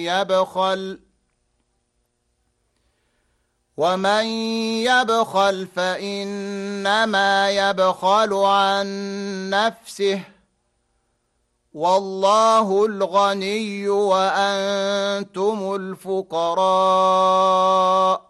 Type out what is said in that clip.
يبخل فإنما يبخل عن نفسه، والله الغني وأنتم الفقراء